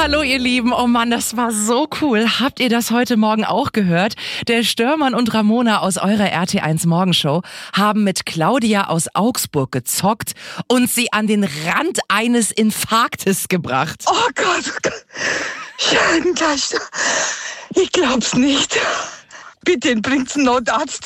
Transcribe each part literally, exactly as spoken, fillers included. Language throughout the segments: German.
Hallo ihr Lieben, oh Mann, das war so cool. Habt ihr das heute Morgen auch gehört? Der Störmann und Ramona aus eurer R T eins Morgenshow haben mit Claudia aus Augsburg gezockt und sie an den Rand eines Infarktes gebracht. Oh Gott, Scheibenkleister. Ich glaub's nicht. Bitte bringt's einen Notarzt.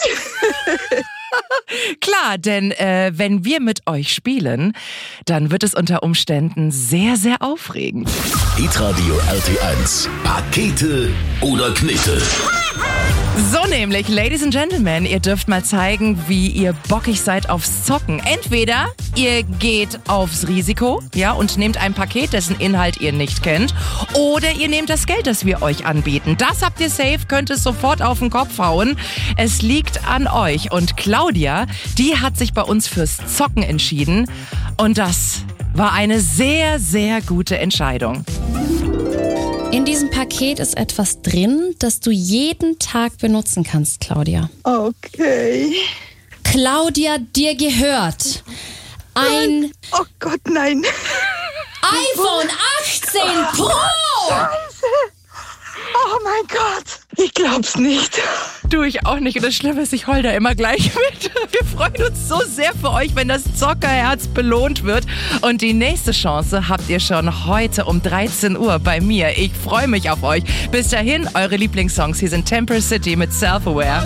Klar, denn äh, wenn wir mit euch spielen, dann wird es unter Umständen sehr, sehr aufregend. Hitradio R T eins. Pakete oder Knete? So nämlich, Ladies and Gentlemen, ihr dürft mal zeigen, wie ihr bockig seid aufs Zocken. Entweder ihr geht aufs Risiko, ja, und nehmt ein Paket, dessen Inhalt ihr nicht kennt, oder ihr nehmt das Geld, das wir euch anbieten. Das habt ihr safe, könnt es sofort auf den Kopf hauen. Es liegt an euch. Und Claudia, die hat sich bei uns fürs Zocken entschieden. Und das war eine sehr, sehr gute Entscheidung. In diesem Paket ist etwas drin, das du jeden Tag benutzen kannst, Claudia. Okay. Claudia, dir gehört ein Oh Gott, nein. iPhone achtzehn Pro! Scheiße. Oh mein Gott. Ich glaub's nicht. Du, ich auch nicht. Und das Schlimme ist, ich heul da immer gleich mit. Wir freuen uns so sehr für euch, wenn das Zockerherz belohnt wird. Und die nächste Chance habt ihr schon heute um dreizehn Uhr bei mir. Ich freue mich auf euch. Bis dahin, eure Lieblingssongs. Hier sind Temper City mit Self-Aware.